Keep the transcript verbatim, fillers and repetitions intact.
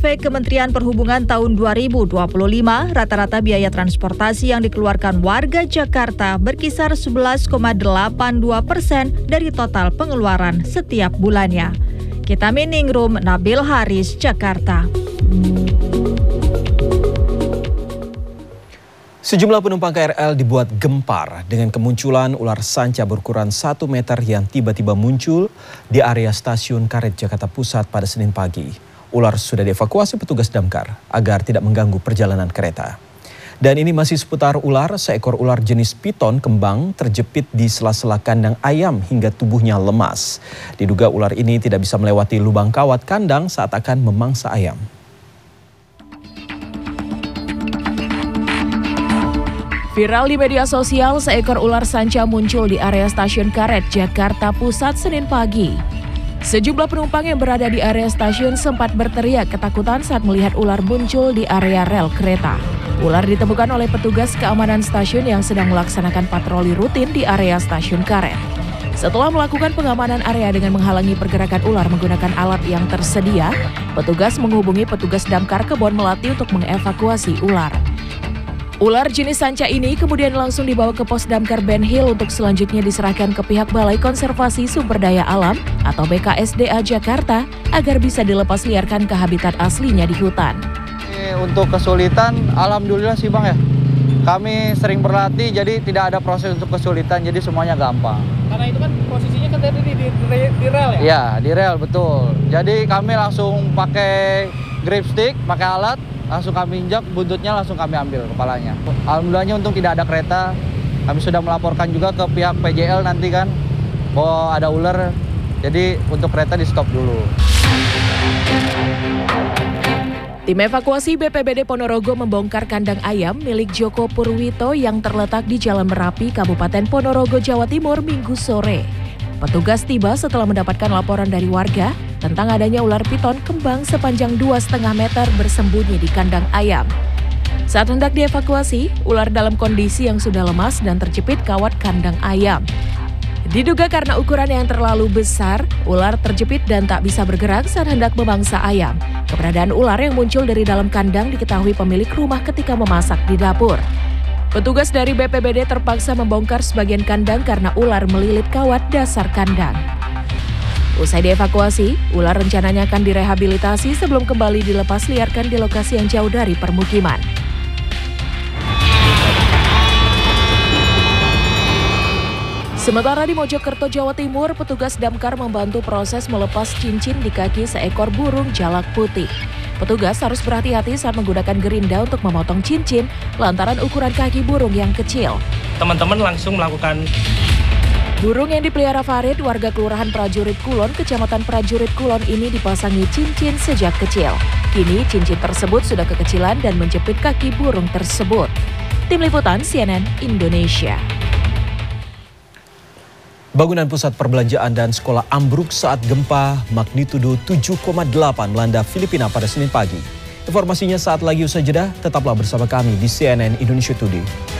survei Kementerian Perhubungan tahun dua ribu dua puluh lima, rata-rata biaya transportasi yang dikeluarkan warga Jakarta berkisar sebelas koma delapan dua persen dari total pengeluaran setiap bulannya. Kita Ningrum, Nabil Haris, Jakarta. Sejumlah penumpang K R L dibuat gempar dengan kemunculan ular sanca berukuran satu meter yang tiba-tiba muncul di area stasiun Karet Jakarta Pusat pada Senin pagi. Ular sudah dievakuasi petugas damkar agar tidak mengganggu perjalanan kereta. Dan ini masih seputar ular, seekor ular jenis piton kembang terjepit di sela-sela kandang ayam hingga tubuhnya lemas. Diduga ular ini tidak bisa melewati lubang kawat kandang saat akan memangsa ayam. Viral di media sosial, seekor ular sanca muncul di area stasiun Karet, Jakarta Pusat, Senin pagi. Sejumlah penumpang yang berada di area stasiun sempat berteriak ketakutan saat melihat ular muncul di area rel kereta. Ular ditemukan oleh petugas keamanan stasiun yang sedang melaksanakan patroli rutin di area stasiun Karet. Setelah melakukan pengamanan area dengan menghalangi pergerakan ular menggunakan alat yang tersedia, petugas menghubungi petugas damkar Kebon Melati untuk mengevakuasi ular. Ular jenis sanca ini kemudian langsung dibawa ke pos damkar Ben Hill untuk selanjutnya diserahkan ke pihak Balai Konservasi Sumber Daya Alam atau B K S D A Jakarta agar bisa dilepas liarkan ke habitat aslinya di hutan. Untuk kesulitan, alhamdulillah sih Bang ya. Kami sering berlatih jadi tidak ada proses untuk kesulitan, jadi semuanya gampang. Karena itu kan posisinya kan tadi di, di, di rel ya? Iya, di rel betul. Jadi kami langsung pakai grip stick, pakai alat, langsung kami injak, buntutnya langsung kami ambil kepalanya. Alhamdulillahnya untung tidak ada kereta. Kami sudah melaporkan juga ke pihak P J L nanti kan bahwa ada ular. Jadi untuk kereta di stop dulu. Tim evakuasi B P B D Ponorogo membongkar kandang ayam milik Joko Purwito yang terletak di Jalan Merapi, Kabupaten Ponorogo, Jawa Timur, Minggu sore. Petugas tiba setelah mendapatkan laporan dari warga tentang adanya ular piton kembang sepanjang dua koma lima meter bersembunyi di kandang ayam. Saat hendak dievakuasi, ular dalam kondisi yang sudah lemas dan terjepit kawat kandang ayam. Diduga karena ukuran yang terlalu besar, ular terjepit dan tak bisa bergerak saat hendak memangsa ayam. Keberadaan ular yang muncul dari dalam kandang diketahui pemilik rumah ketika memasak di dapur. Petugas dari B P B D terpaksa membongkar sebagian kandang karena ular melilit kawat dasar kandang. Usai dievakuasi, ular rencananya akan direhabilitasi sebelum kembali dilepas liarkan di lokasi yang jauh dari permukiman. Sementara di Mojokerto, Jawa Timur, petugas damkar membantu proses melepas cincin di kaki seekor burung jalak putih. Petugas harus berhati-hati saat menggunakan gerinda untuk memotong cincin lantaran ukuran kaki burung yang kecil. Teman-teman langsung melakukan. Burung yang dipelihara Farid, warga Kelurahan Prajurit Kulon, Kecamatan Prajurit Kulon ini dipasangi cincin sejak kecil. Kini cincin tersebut sudah kekecilan dan menjepit kaki burung tersebut. Tim Liputan C N N Indonesia. Bangunan pusat perbelanjaan dan sekolah ambruk saat gempa magnitudo tujuh koma delapan melanda Filipina pada Senin pagi. Informasinya saat lagi usai jeda, tetaplah bersama kami di C N N Indonesia Today.